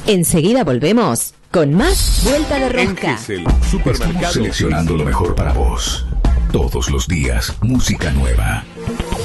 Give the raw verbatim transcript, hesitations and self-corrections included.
Enseguida volvemos con más Vuelta de Rosca. Estamos seleccionando lo mejor para vos. Todos los días, música nueva.